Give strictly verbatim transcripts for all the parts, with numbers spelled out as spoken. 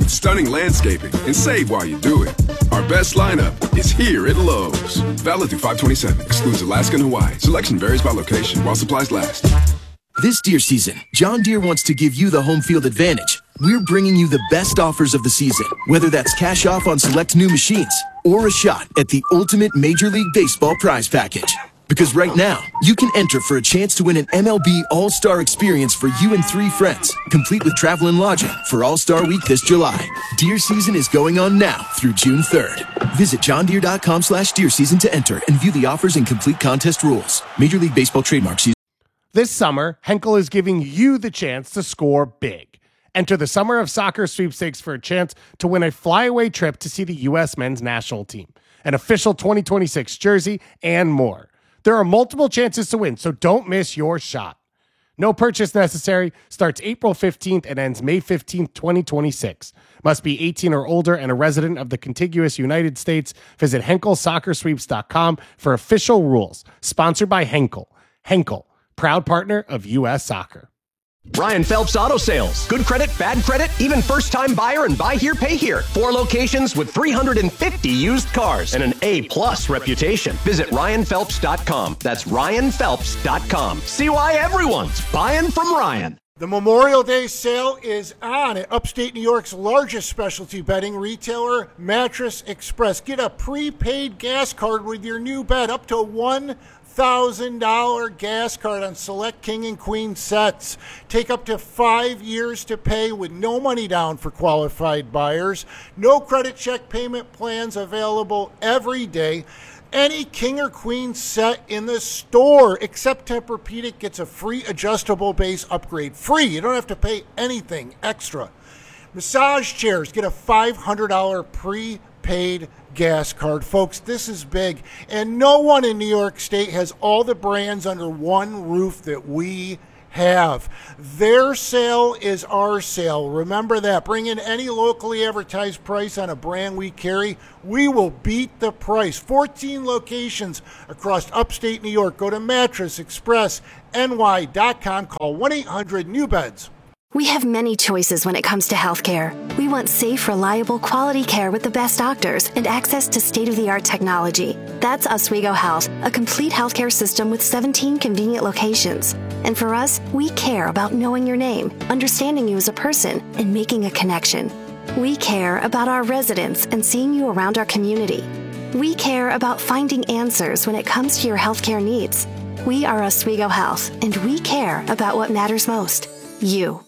with stunning landscaping and save while you do it. Our best lineup is here at Lowe's. Valid through five twenty-seven. Excludes Alaska and Hawaii. Selection varies by location while supplies last. This deer season, John Deere wants to give you the home field advantage. We're bringing you the best offers of the season, whether that's cash off on select new machines or a shot at the ultimate Major League Baseball prize package. Because right now, you can enter for a chance to win an M L B All-Star experience for you and three friends, complete with travel and lodging for All-Star Week this July. Deer season is going on now through June third. Visit johndeere.com slash deer season to enter and view the offers and complete contest rules. Major League Baseball trademark season. This summer, Henkel is giving you the chance to score big. Enter the Summer of Soccer sweepstakes for a chance to win a flyaway trip to see the U S men's national team, an official twenty twenty-six jersey, and more. There are multiple chances to win, so don't miss your shot. No purchase necessary. Starts April fifteenth and ends May fifteenth, twenty twenty-six. Must be eighteen or older and a resident of the contiguous United States. Visit henkel soccer sweeps dot com for official rules. Sponsored by Henkel. Henkel, proud partner of U S Soccer. Ryan Phelps Auto Sales. Good credit, bad credit, even first-time buyer and buy here, pay here. Four locations with three hundred fifty used cars and an A-plus reputation. Visit ryan phelps dot com. That's ryan phelps dot com. See why everyone's buying from Ryan. The Memorial Day sale is on at upstate New York's largest specialty bedding retailer, Mattress Express. Get a prepaid gas card with your new bed, up to one thousand dollars gas card on select king and queen sets. Take up to five years to pay with no money down for qualified buyers. No credit check payment plans available every day. Any king or queen set in the store except Tempur-Pedic gets a free adjustable base upgrade. Free. You don't have to pay anything extra. Massage chairs get a five hundred dollars prepaid gas card. Folks, this is big. And no one in New York State has all the brands under one roof that we have. Their sale is our sale. Remember that. Bring in any locally advertised price on a brand we carry. We will beat the price. fourteen locations across upstate New York. Go to mattress express N Y dot com. Call one eight hundred new beds. We have many choices when it comes to healthcare. We want safe, reliable, quality care with the best doctors and access to state-of-the-art technology. That's Oswego Health, a complete healthcare system with seventeen convenient locations. And for us, we care about knowing your name, understanding you as a person, and making a connection. We care about our residents and seeing you around our community. We care about finding answers when it comes to your healthcare needs. We are Oswego Health, and we care about what matters most, you.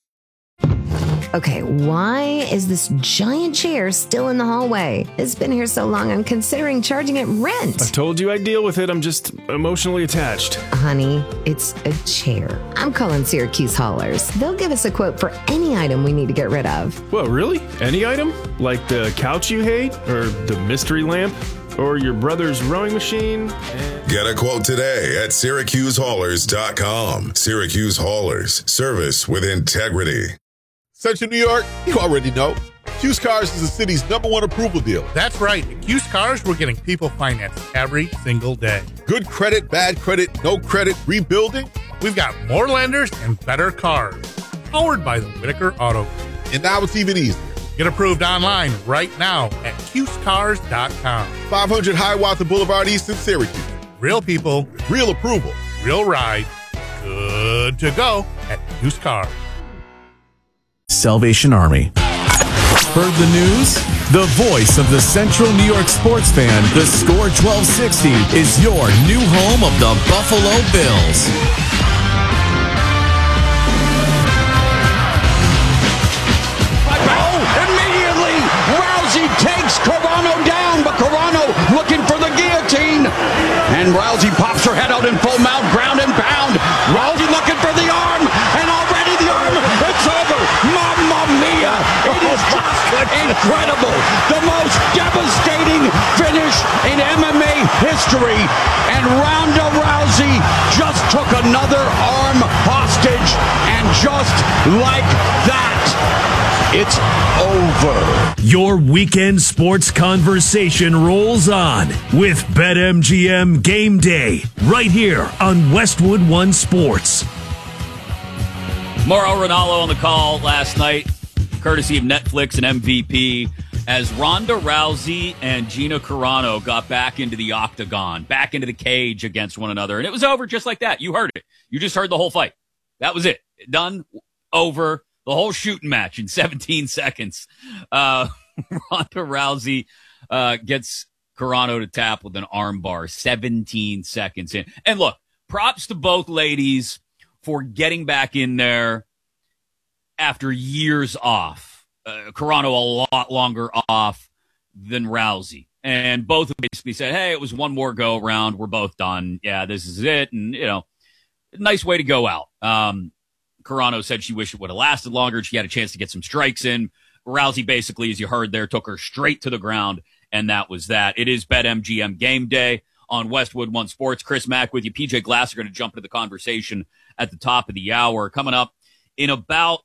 Okay, why is this giant chair still in the hallway? It's been here so long, I'm considering charging it rent. I told you I'd deal with it. I'm just emotionally attached. Honey, it's a chair. I'm calling Syracuse Haulers. They'll give us a quote for any item we need to get rid of. Whoa, really? Any item? Like the couch you hate? Or the mystery lamp? Or your brother's rowing machine? Get a quote today at syracuse haulers dot com. Syracuse Haulers. Service with integrity. Central New York, you already know. Q's Cars is the city's number one approval dealer. That's right. At Q's Cars, we're getting people financed every single day. Good credit, bad credit, no credit, rebuilding. We've got more lenders and better cars. Powered by the Whitaker Auto. And now it's even easier. Get approved online right now at Q's Cars dot com. five hundred Hiawatha Boulevard East in Syracuse. Real people. Real approval. Real ride. Good to go at Q's Cars. Salvation Army. Heard the news? The voice of the Central New York sports fan, the Score twelve sixty, is your new home of the Buffalo Bills. Oh, immediately, Rousey takes Carano down, but Carano looking for the guillotine. And Rousey pops her head out in full mount, ground and pound. Rousey looking for the arm, and already the arm, it's over. Mamma mia! It is just incredible. The most devastating finish in M M A history. And Ronda Rousey just took another arm hostage. And just like that, it's over. Your weekend sports conversation rolls on with BetMGM Game Day right here on Westwood One Sports. Mauro Ranallo on the call last night. courtesy of Netflix and M V P, as Ronda Rousey and Gina Carano got back into the octagon, back into the cage against one another. And it was over just like that. You heard it. You just heard the whole fight. That was it. Done, over, the whole shooting match in seventeen seconds. Uh, Ronda Rousey uh, gets Carano to tap with an armbar, seventeen seconds in. And look, props to both ladies for getting back in there after years off. Uh, Carano a lot longer off than Rousey. And both basically said, hey, it was one more go around. We're both done. Yeah, this is it. And, you know, nice way to go out. Um, Carano said she wished it would have lasted longer. She had a chance to get some strikes in. Rousey basically, as you heard there, took her straight to the ground, and that was that. It is BetMGM game day on Westwood One Sports. Chris Mack with you. P J Glass are going to jump into the conversation at the top of the hour. Coming up in about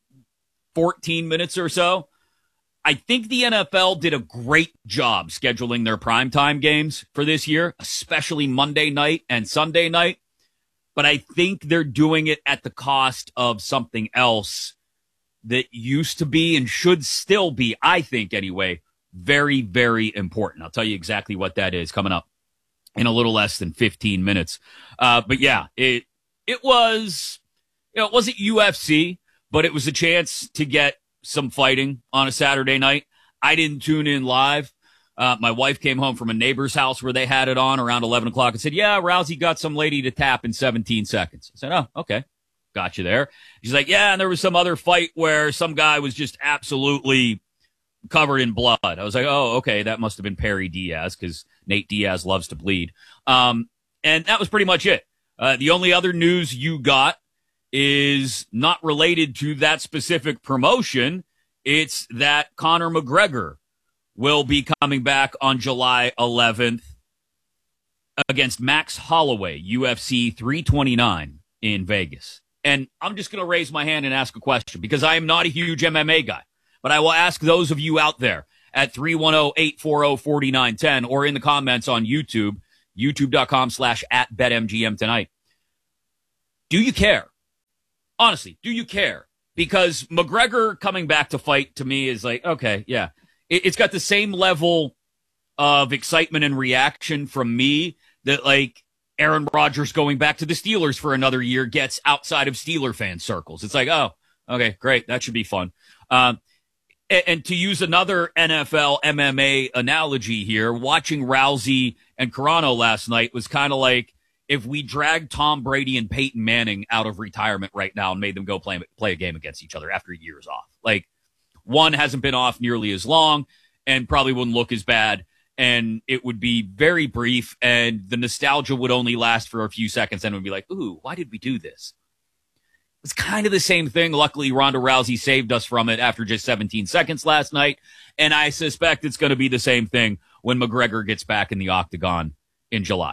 fourteen minutes or so, I think the N F L did a great job scheduling their primetime games for this year, especially Monday night and Sunday night. But I think they're doing it at the cost of something else that used to be and should still be, I think anyway, very, very important. I'll tell you exactly what that is coming up in a little less than fifteen minutes. Uh, but yeah, it it was, you know, it wasn't U F C, but it was a chance to get some fighting on a Saturday night. I didn't tune in live. Uh, my wife came home from a neighbor's house where they had it on around eleven o'clock and said, yeah, Rousey got some lady to tap in seventeen seconds. I said, oh, okay. Got you there. She's like, yeah, and there was some other fight where some guy was just absolutely covered in blood. I was like, oh, okay, that must have been Perry Diaz because Nate Diaz loves to bleed. Um, and that was pretty much it. Uh, the only other news you got is not related to that specific promotion. It's that Conor McGregor will be coming back on July eleventh against Max Holloway, U F C three twenty-nine in Vegas. And I'm just going to raise my hand and ask a question because I am not a huge M M A guy. But I will ask those of you out there at three one zero, eight four zero, four nine one zero or in the comments on YouTube, youtube.com slash at BetMGM tonight. Do you care? Honestly, do you care? Because McGregor coming back to fight to me is like, okay, yeah. It, it's got the same level of excitement and reaction from me that like Aaron Rodgers going back to the Steelers for another year gets outside of Steeler fan circles. It's like, oh, okay, great. That should be fun. Um, and, and to use another N F L M M A analogy here, watching Rousey and Carano last night was kind of like if we dragged Tom Brady and Peyton Manning out of retirement right now and made them go play, play a game against each other after years off. Like, one hasn't been off nearly as long and probably wouldn't look as bad. And it would be very brief, and the nostalgia would only last for a few seconds, and it would be like, ooh, why did we do this? It's kind of the same thing. Luckily, Ronda Rousey saved us from it after just seventeen seconds last night, and I suspect it's going to be the same thing when McGregor gets back in the octagon in July.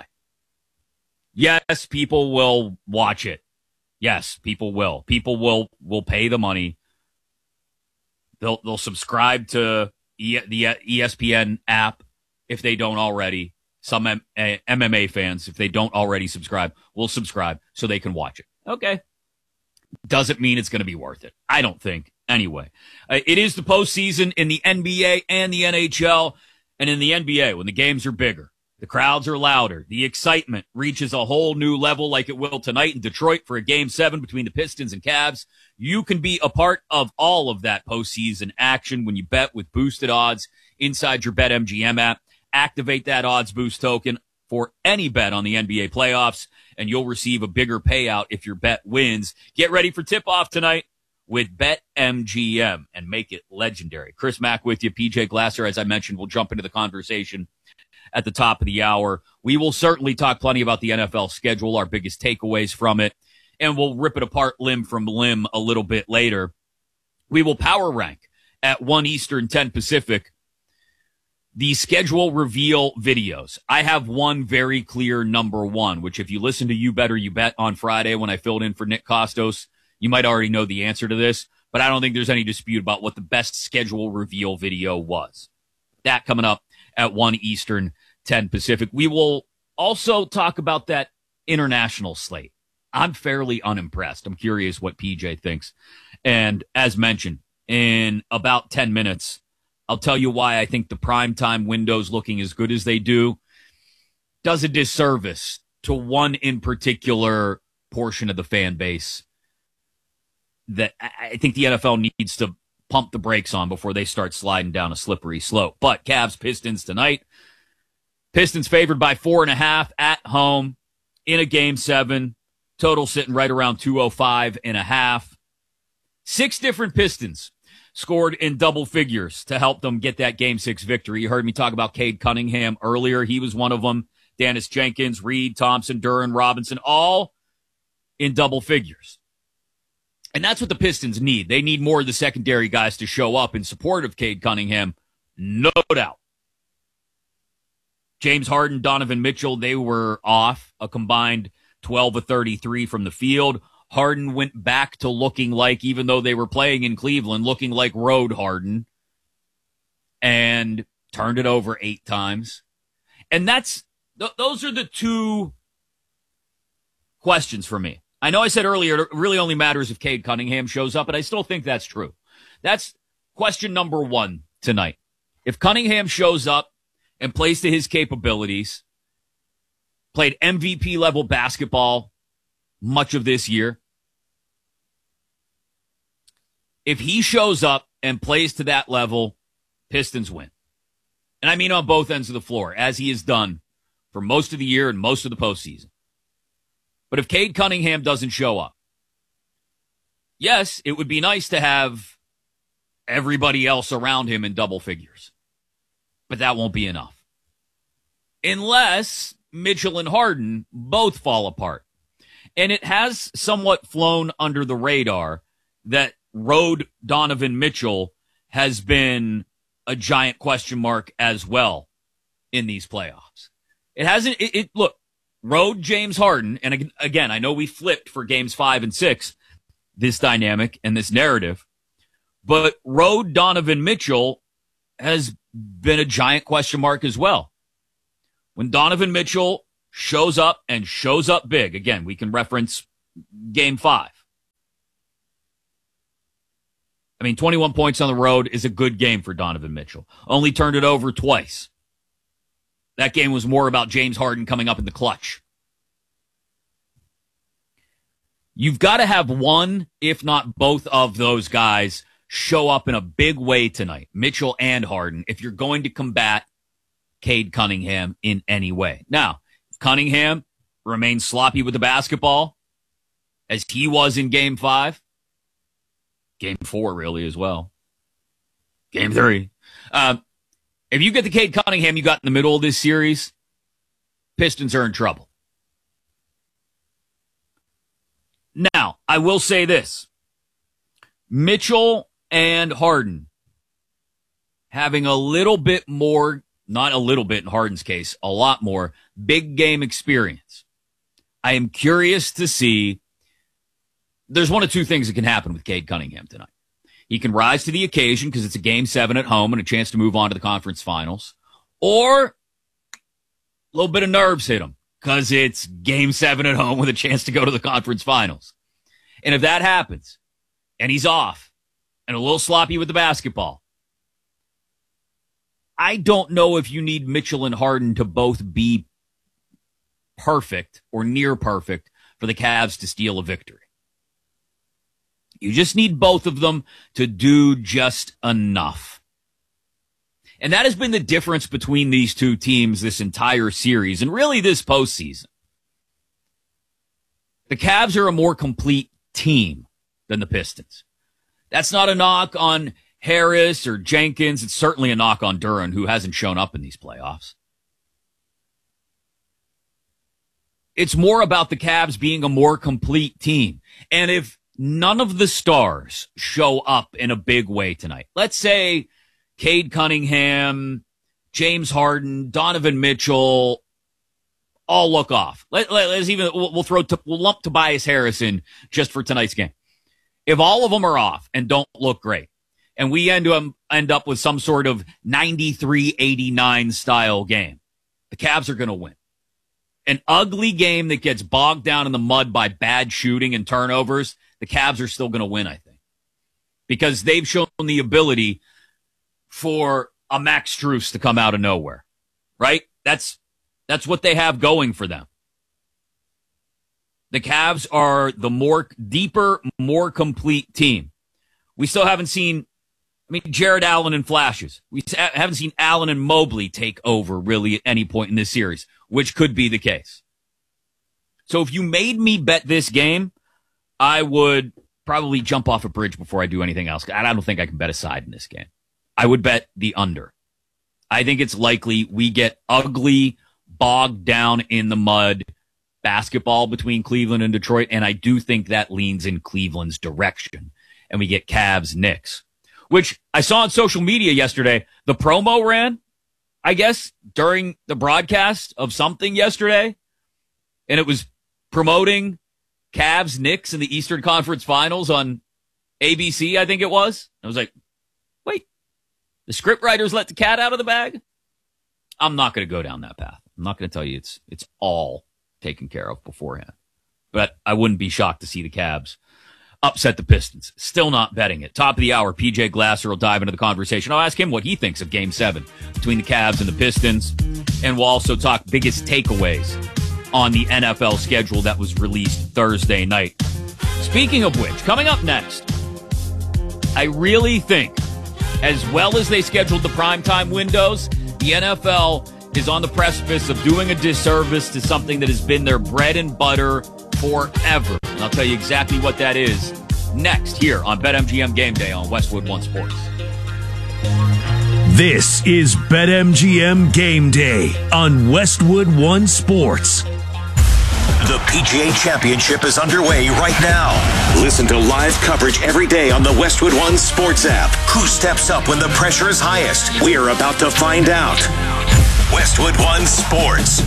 Yes, people will watch it. Yes, people will. People will will pay the money. They'll they'll subscribe to e- the E S P N app. If they don't already, some M- M M A fans, if they don't already subscribe, will subscribe so they can watch it. Okay. Doesn't mean it's going to be worth it. I don't think. Anyway, uh, it is the postseason in the N B A and the N H L. And in the N B A, when the games are bigger, the crowds are louder, the excitement reaches a whole new level like it will tonight in Detroit for a game seven between the Pistons and Cavs. You can be a part of all of that postseason action when you bet with boosted odds inside your BetMGM app. Activate that odds boost token for any bet on the N B A playoffs, and you'll receive a bigger payout if your bet wins. Get ready for tip-off tonight with BetMGM and make it legendary. Chris Mack with you. P J Glasser, as I mentioned, will jump into the conversation at the top of the hour. We will certainly talk plenty about the N F L schedule, our biggest takeaways from it, and we'll rip it apart limb from limb a little bit later. We will power rank at one Eastern, ten Pacific the schedule reveal videos. I have one very clear number one, which if you listen to You Better You Bet on Friday when I filled in for Nick Costos, you might already know the answer to this, but I don't think there's any dispute about what the best schedule reveal video was. That coming up at one Eastern, ten Pacific. We will also talk about that international slate. I'm fairly unimpressed. I'm curious what P J thinks. And as mentioned, in about ten minutes. I'll tell you why I think the primetime windows looking as good as they do does a disservice to one in particular portion of the fan base that I think the N F L needs to pump the brakes on before they start sliding down a slippery slope. But Cavs Pistons tonight. Pistons favored by four and a half at home in a game seven. Total sitting right around two oh five and a half. Six different Pistons scored in double figures to help them get that game six victory. You heard me talk about Cade Cunningham earlier. He was one of them. Dennis Jenkins, Reed, Thompson, Duran, Robinson, all in double figures. And that's what the Pistons need. They need more of the secondary guys to show up in support of Cade Cunningham, no doubt. James Harden, Donovan Mitchell, they were off a combined twelve of thirty-three from the field. Harden went back to looking like, even though they were playing in Cleveland, looking like road Harden, and turned it over eight times. And that's th- those are the two questions for me. I know I said earlier it really only matters if Cade Cunningham shows up, but I still think that's true. That's question number one tonight. If Cunningham shows up and plays to his capabilities, played M V P level basketball much of this year, if he shows up and plays to that level, Pistons win. And I mean on both ends of the floor, as he has done for most of the year and most of the postseason. But if Cade Cunningham doesn't show up, yes, it would be nice to have everybody else around him in double figures. But that won't be enough. Unless Mitchell and Harden both fall apart. And it has somewhat flown under the radar that road Donovan Mitchell has been a giant question mark as well in these playoffs. It hasn't, it, it look, road James Harden, and again, I know we flipped for games five and six, this dynamic and this narrative, but road Donovan Mitchell has been a giant question mark as well. When Donovan Mitchell shows up and shows up big, again, we can reference game five. I mean, twenty-one points on the road is a good game for Donovan Mitchell. Only turned it over twice. That game was more about James Harden coming up in the clutch. You've got to have one, if not both of those guys show up in a big way tonight, Mitchell and Harden, if you're going to combat Cade Cunningham in any way. Now, if Cunningham remains sloppy with the basketball, as he was in game five, game four really as well, game three, um, if you get the Cade Cunningham you got in the middle of this series, Pistons are in trouble. Now, I will say this. Mitchell and Harden having a little bit more, not a little bit in Harden's case, a lot more big game experience. I am curious to see, there's one of two things that can happen with Cade Cunningham tonight. He can rise to the occasion because it's a game seven at home and a chance to move on to the conference finals. Or a little bit of nerves hit him because it's game seven at home with a chance to go to the conference finals. And if that happens and he's off and a little sloppy with the basketball, I don't know if you need Mitchell and Harden to both be perfect or near perfect for the Cavs to steal a victory. You just need both of them to do just enough. And that has been the difference between these two teams this entire series and really this postseason. The Cavs are a more complete team than the Pistons. That's not a knock on Harris or Jenkins. It's certainly a knock on Duran, who hasn't shown up in these playoffs. It's more about the Cavs being a more complete team. And if none of the stars show up in a big way tonight, let's say Cade Cunningham, James Harden, Donovan Mitchell, all look off. Let, let, let's even, we'll, we'll throw, we'll lump Tobias Harris in just for tonight's game. If all of them are off and don't look great, and we end up, end up with some sort of ninety-three eighty-nine style game, the Cavs are going to win. An ugly game that gets bogged down in the mud by bad shooting and turnovers, the Cavs are still going to win, I think. because they've shown the ability for a Max Strus to come out of nowhere, right? That's that's what they have going for them. The Cavs are the more deeper, more complete team. We still haven't seen, I mean, Jared Allen in flashes. We haven't seen Allen and Mobley take over really at any point in this series, which could be the case. So if you made me bet this game, I would probably jump off a bridge before I do anything else. I don't think I can bet a side in this game. I would bet the under. I think it's likely we get ugly, bogged down in the mud basketball between Cleveland and Detroit, and I do think that leans in Cleveland's direction. And we get Cavs Knicks, which I saw on social media yesterday. The promo ran, I guess, during the broadcast of something yesterday, and it was promoting Cavs Knicks in the Eastern Conference Finals on A B C, I think it was. I was like, wait, the scriptwriters let the cat out of the bag? I'm not going to go down that path. I'm not going to tell you it's it's all taken care of beforehand. But I wouldn't be shocked to see the Cavs upset the Pistons. Still not betting it. Top of the hour, P J Glasser will dive into the conversation. I'll ask him what he thinks of Game seven between the Cavs and the Pistons. And we'll also talk biggest takeaways on the N F L schedule that was released Thursday night. Speaking of which, coming up next, I really think, as well as they scheduled the primetime windows, the N F L is on the precipice of doing a disservice to something that has been their bread and butter forever. And I'll tell you exactly what that is next here on BetMGM Game Day on Westwood One Sports. This is BetMGM Game Day on Westwood One Sports. The P G A Championship is underway right now. Listen to live coverage every day on the Westwood One Sports app. Who steps up when the pressure is highest? We're about to find out. Westwood One Sports.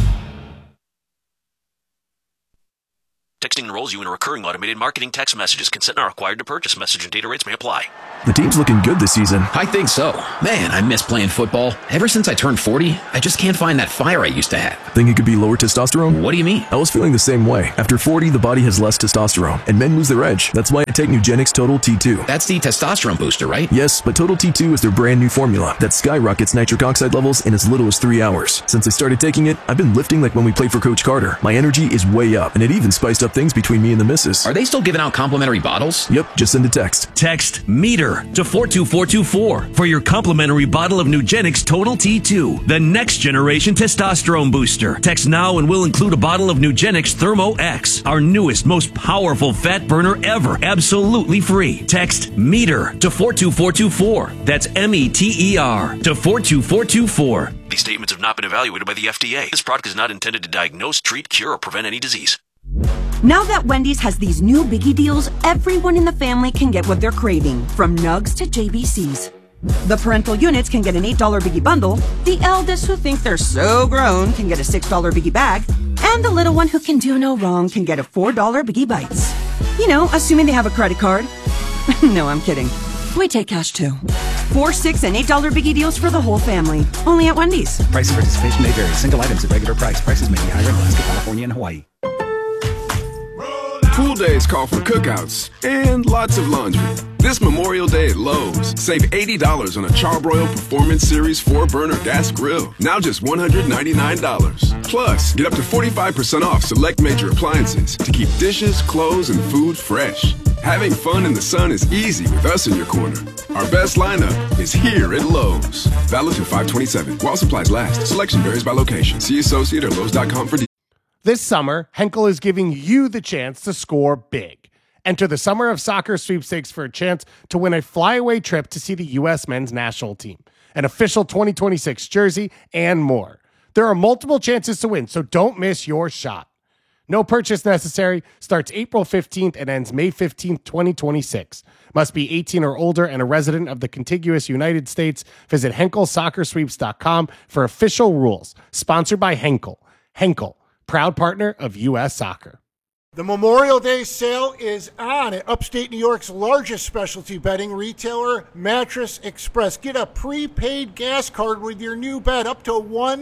Texting enrolls you in a recurring automated marketing text messages. Consent not required to purchase. Message and data rates may apply. The team's looking good this season. I think so. Man, I miss playing football. Ever since I turned forty, I just can't find that fire I used to have. Think it could be lower testosterone? What do you mean? I was feeling the same way. After forty, the body has less testosterone, and men lose their edge. That's why I take Nugenix Total T two. That's the testosterone booster, right? Yes, but Total T two is their brand new formula that skyrockets nitric oxide levels in as little as three hours. Since I started taking it, I've been lifting like when we played for Coach Carter. My energy is way up, and it even spiced up things between me and the missus. Are they still giving out complimentary bottles? Yep, just send a text. Text METER to four two four two four for your complimentary bottle of Nugenix Total T two, the next generation testosterone booster. Text now and we'll include a bottle of Nugenix Thermo X, our newest, most powerful fat burner ever, absolutely free. Text METER to four two four two four. That's M E T E R to four two four two four. These statements have not been evaluated by the F D A. This product is not intended to diagnose, treat, cure, or prevent any disease. Now that Wendy's has these new biggie deals, everyone in the family can get what they're craving, from nugs to J B Cs. The parental units can get an eight dollar biggie bundle, the eldest who think they're so grown can get a six dollar biggie bag, and the little one who can do no wrong can get a four dollar biggie bites. You know, assuming they have a credit card. No, I'm kidding. We take cash too. Four, six, and eight dollar biggie deals for the whole family. Only at Wendy's. Price and participation may vary. Single items at regular price. Prices may be higher in Alaska, California, and Hawaii. Pool days call for cookouts and lots of laundry. This Memorial Day at Lowe's, save eighty dollars on a Charbroil Performance Series four burner gas grill. Now just one hundred ninety-nine dollars. Plus, get up to forty-five percent off select major appliances to keep dishes, clothes, and food fresh. Having fun in the sun is easy with us in your corner. Our best lineup is here at Lowe's. Valid through five twenty-seven. While supplies last. Selection varies by location. See associate or Lowe's dot com for details. This summer, Henkel is giving you the chance to score big. Enter the Summer of Soccer sweepstakes for a chance to win a flyaway trip to see the U S men's national team, an official twenty twenty-six jersey, and more. There are multiple chances to win, so don't miss your shot. No purchase necessary. Starts April fifteenth and ends May fifteenth, twenty twenty-six. Must be eighteen or older and a resident of the contiguous United States. Visit Henkel Soccer Sweeps dot com for official rules. Sponsored by Henkel. Henkel, proud partner of U S Soccer. The Memorial Day sale is on at upstate New York's largest specialty bedding retailer, Mattress Express. Get a prepaid gas card with your new bed up to one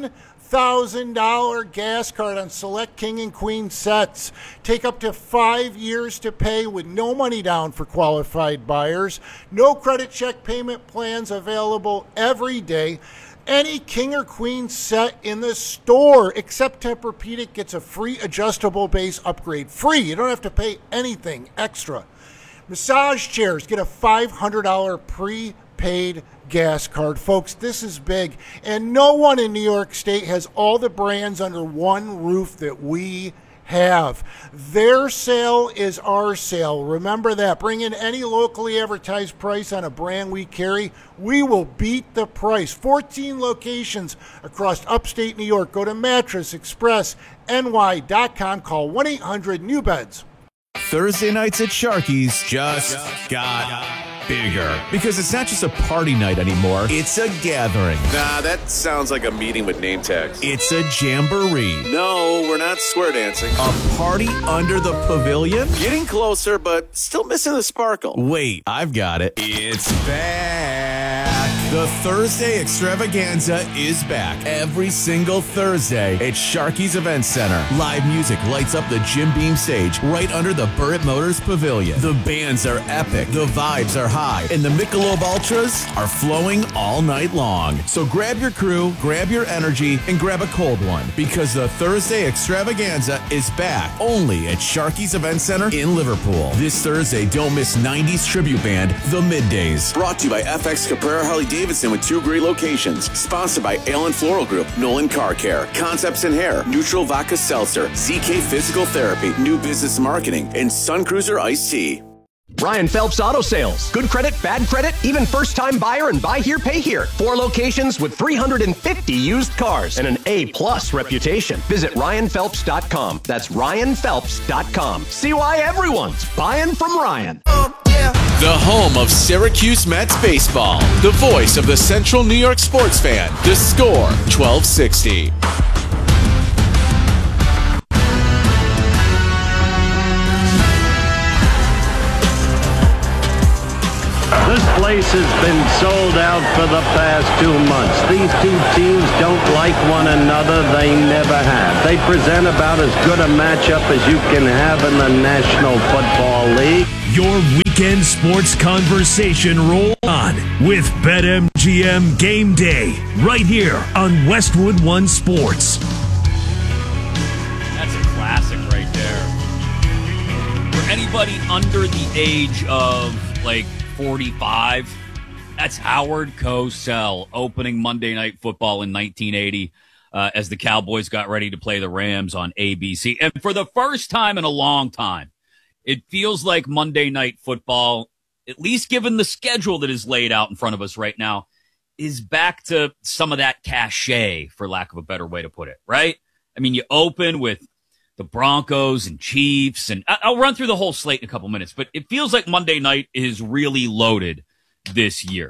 thousand dollars gas card on select King and Queen sets. Take up to five years to pay with no money down for qualified buyers. No credit check payment plans available every day. Any King or Queen set in the store except Tempur-Pedic gets a free adjustable base upgrade. Free. You don't have to pay anything extra. Massage chairs get a five hundred dollars prepaid gas card. Folks, this is big. And no one in New York State has all the brands under one roof that we have. Their sale is our sale. Remember that. Bring in any locally advertised price on a brand we carry. We will beat the price. fourteen locations across upstate New York. Go to mattress express N Y dot com. Call one eight hundred new beds. Thursday nights at Sharky's just got bigger. Because it's not just a party night anymore, it's a gathering. Nah, that sounds like a meeting with name tags. It's a jamboree. No, we're not square dancing. A party under the pavilion? Getting closer, but still missing the sparkle. Wait, I've got it. It's back. The Thursday extravaganza is back every single Thursday at Sharky's Event Center. Live music lights up the Jim Beam stage right under the Burritt Motors Pavilion. The bands are epic, the vibes are high, and the Michelob Ultras are flowing all night long. So grab your crew, grab your energy, and grab a cold one, because the Thursday extravaganza is back only at Sharky's Event Center in Liverpool. This Thursday, don't miss nineties tribute band, The Middays. Brought to you by F X Caprera Harley Davidson with two great locations. Sponsored by Allen Floral Group, Nolan Car Care, Concepts in Hair, Neutral Vodka Seltzer, Z K Physical Therapy, New Business Marketing, and Sun Cruiser Iced Tea. Ryan Phelps Auto Sales. Good credit, bad credit, even first-time buyer and buy here, pay here. Four locations with three hundred fifty used cars and an A-plus reputation. Visit Ryan Phelps dot com. That's Ryan Phelps dot com. See why everyone's buying from Ryan. The home of Syracuse Mets baseball. The voice of the Central New York sports fan. The Score, twelve sixty. This place has been sold out for the past two months. These two teams don't like one another. They never have. They present about as good a matchup as you can have in the National Football League. Your weekend sports conversation roll on with BetMGM Game Day right here on Westwood One Sports. That's a classic right there. For anybody under the age of like forty-five, that's Howard Cosell opening Monday Night Football in nineteen eighty uh, as the Cowboys got ready to play the Rams on A B C. And for the first time in a long time, it feels like Monday Night Football, at least given the schedule that is laid out in front of us right now, is back to some of that cachet, for lack of a better way to put it, right? I mean, you open with the Broncos and Chiefs, and I'll run through the whole slate in a couple minutes, but it feels like Monday night is really loaded this year.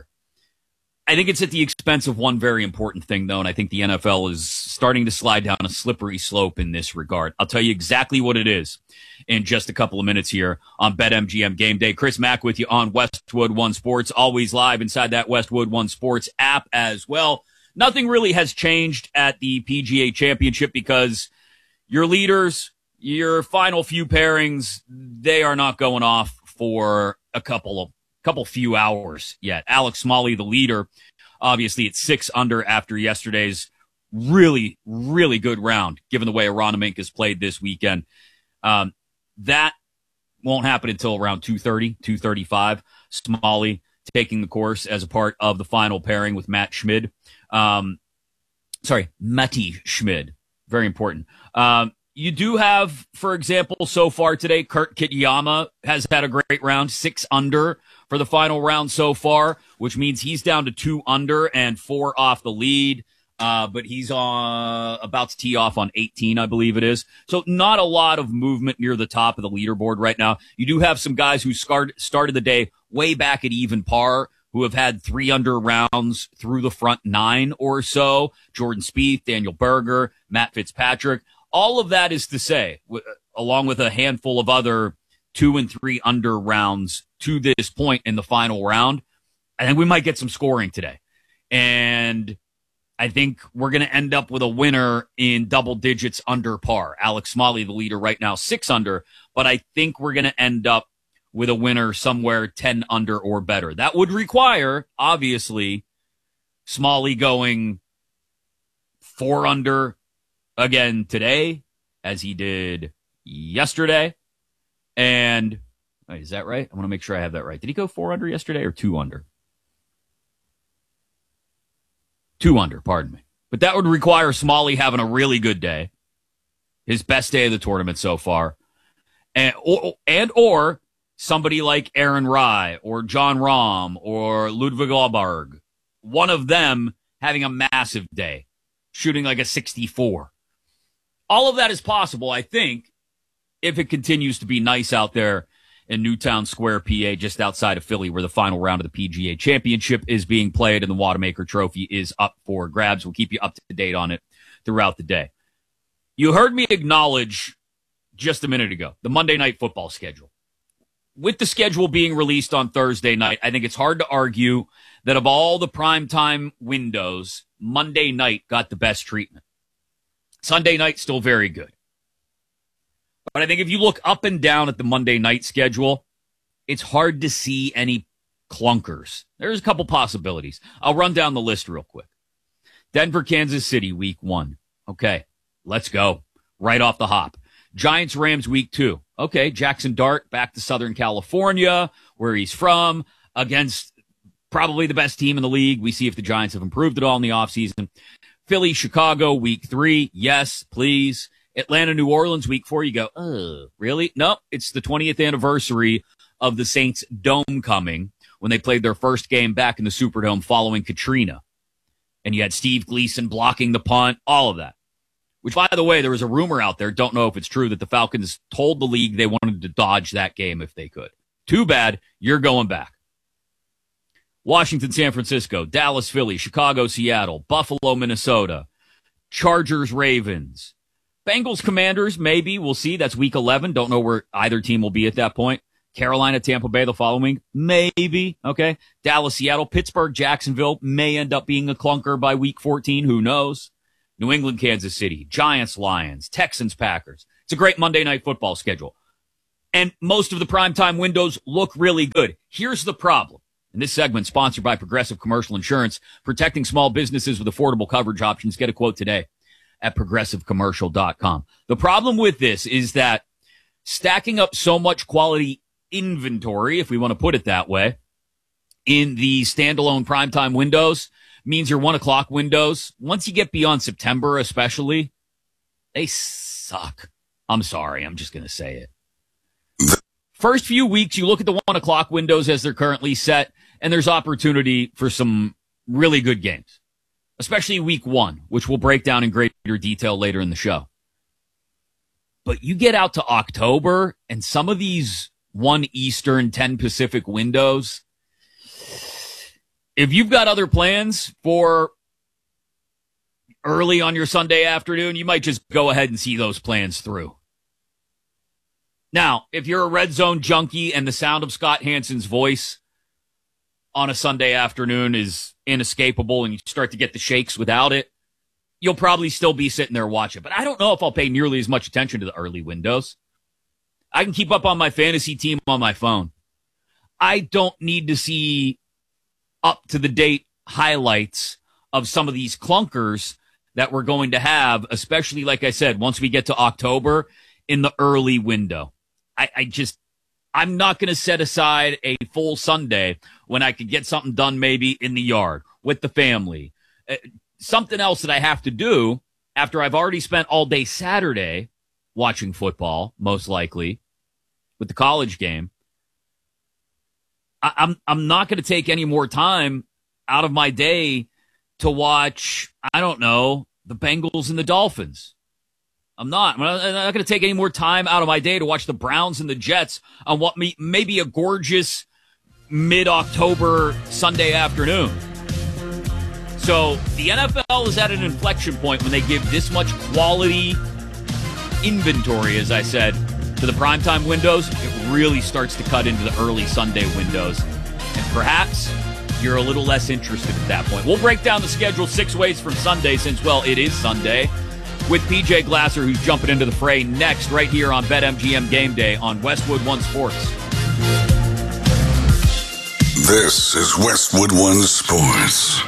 I think it's at the expense of one very important thing, though, and I think the N F L is starting to slide down a slippery slope in this regard. I'll tell you exactly what it is in just a couple of minutes here on BetMGM Game Day. Chris Mack with you on Westwood One Sports, always live inside that Westwood One Sports app as well. Nothing really has changed at the P G A Championship because your leaders, your final few pairings, they are not going off for a couple of couple few hours yet. Alex Smalley, the leader, obviously at six under after yesterday's really, really good round, given the way Aronimink has played this weekend. Um, that won't happen until around two thirty, two thirty-five. Smalley taking the course as a part of the final pairing with Matt Schmid. Um, sorry, Matty Schmid. Very important. Um, you do have, for example, so far today, Kurt Kitayama has had a great round, six under for the final round so far, which means he's down to two under and four off the lead. Uh, but he's on, about to tee off on eighteen, I believe it is. So not a lot of movement near the top of the leaderboard right now. You do have some guys who start, started the day way back at even par, who have had three under rounds through the front nine or so. Jordan Spieth, Daniel Berger, Matt Fitzpatrick. All of that is to say, w- along with a handful of other two and three under rounds to this point in the final round, I think we might get some scoring today. And I think we're going to end up with a winner in double digits under par. Alex Smalley, the leader right now, six under, but I think we're going to end up with a winner somewhere ten under or better. That would require, obviously, Smalley going four under again today, as he did yesterday. And wait, is that right? I want to make sure I have that right. Did he go four under yesterday or two under? Two under, pardon me. But that would require Smalley having a really good day, his best day of the tournament so far, and or, and or somebody like Aaron Rai or John Rahm or Ludwig Åberg, one of them having a massive day, shooting like a sixty-four. All of that is possible, I think, if it continues to be nice out there in Newtown Square, P A, just outside of Philly, where the final round of the P G A Championship is being played and the Wanamaker Trophy is up for grabs. We'll keep you up to date on it throughout the day. You heard me acknowledge just a minute ago the Monday Night Football schedule. With the schedule being released on Thursday night, I think it's hard to argue that of all the primetime windows, Monday night got the best treatment. Sunday night, still very good. But I think if you look up and down at the Monday night schedule, it's hard to see any clunkers. There's a couple possibilities. I'll run down the list real quick. Denver, Kansas City, week one. Okay, let's go. Right off the hop. Giants, Rams, week two. Okay, Jackson Dart back to Southern California, where he's from, against probably the best team in the league. We see if the Giants have improved at all in the offseason. Philly, Chicago, week three. Yes, please. Atlanta, New Orleans, week four, you go, oh, really? No, it's the twentieth anniversary of the Saints' dome coming when they played their first game back in the Superdome following Katrina. And you had Steve Gleason blocking the punt, all of that. Which, by the way, there was a rumor out there, don't know if it's true, that the Falcons told the league they wanted to dodge that game if they could. Too bad, you're going back. Washington, San Francisco, Dallas, Philly, Chicago, Seattle, Buffalo, Minnesota, Chargers, Ravens. Bengals, Commanders, maybe. We'll see. That's week eleven. Don't know where either team will be at that point. Carolina, Tampa Bay the following. Maybe. Okay. Dallas, Seattle, Pittsburgh, Jacksonville may end up being a clunker by week fourteen. Who knows? New England, Kansas City, Giants, Lions, Texans, Packers. It's a great Monday Night Football schedule. And most of the primetime windows look really good. Here's the problem. And this segment sponsored by Progressive Commercial Insurance, protecting small businesses with affordable coverage options. Get a quote today at progressive commercial dot com. The problem with this is that stacking up so much quality inventory, if we want to put it that way, in the standalone primetime windows means your one o'clock windows, once you get beyond September especially, they suck. I'm sorry. I'm just going to say it. First few weeks, you look at the one o'clock windows as they're currently set, and there's opportunity for some really good games. Especially week one, which we'll break down in greater detail later in the show. But you get out to October, and some of these one Eastern, ten Pacific windows, if you've got other plans for early on your Sunday afternoon, you might just go ahead and see those plans through. Now, if you're a red zone junkie and the sound of Scott Hansen's voice on a Sunday afternoon is inescapable and you start to get the shakes without it, you'll probably still be sitting there watching. But I don't know if I'll pay nearly as much attention to the early windows. I can keep up on my fantasy team on my phone. I don't need to see up-to-the-date highlights of some of these clunkers that we're going to have, especially, like I said, once we get to October in the early window. I, I just... I'm not going to set aside a full Sunday when I could get something done maybe in the yard with the family. Uh, something else that I have to do after I've already spent all day Saturday watching football, most likely, with the college game. I, I'm I'm not going to take any more time out of my day to watch, I don't know, the Bengals and the Dolphins. I'm not. I'm not, not going to take any more time out of my day to watch the Browns and the Jets on what may, may be a gorgeous mid-October Sunday afternoon. So the N F L is at an inflection point when they give this much quality inventory, as I said, to the primetime windows. It really starts to cut into the early Sunday windows. And perhaps you're a little less interested at that point. We'll break down the schedule six ways from Sunday since, well, it is Sunday, with P J Glasser, who's jumping into the fray next right here on BetMGM Game Day on Westwood One Sports. This is Westwood One Sports.